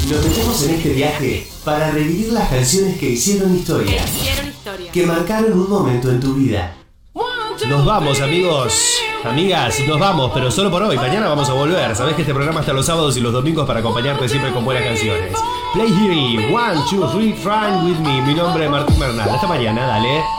Nos metemos en este viaje para revivir las canciones que hicieron historia. Que marcaron un momento en tu vida. Nos vamos, amigos, amigas, nos vamos, pero solo por hoy. Mañana vamos a volver. Sabés que este programa está los sábados y los domingos para acompañarte siempre con buenas canciones. Play Here, 1, 2, 3, Trying With Me. Mi nombre es Martín Bernal. Hasta mañana, dale.